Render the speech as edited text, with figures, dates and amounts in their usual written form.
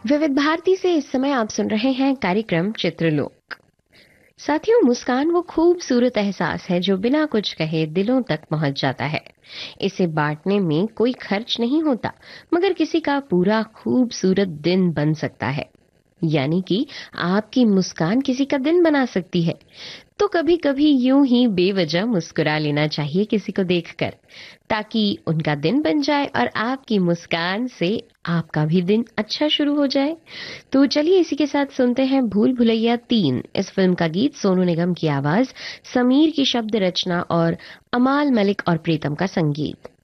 विविध भारती से इस समय आप सुन रहे हैं कार्यक्रम चित्रलोक। साथियों, मुस्कान वो खूबसूरत एहसास है जो बिना कुछ कहे दिलों तक पहुंच जाता है। इसे बांटने में कोई खर्च नहीं होता, मगर किसी का पूरा खूबसूरत दिन बन सकता है। यानी कि आपकी मुस्कान किसी का दिन बना सकती है। तो कभी कभी यूं ही बेवजह मुस्कुरा लेना चाहिए किसी को देखकर, ताकि उनका दिन बन जाए और आपकी मुस्कान से आपका भी दिन अच्छा शुरू हो जाए। तो चलिए इसी के साथ सुनते हैं भूल भुलैया 3 इस फिल्म का गीत, सोनू निगम की आवाज, समीर की शब्द रचना और अमाल मलिक और प्रीतम का संगीत।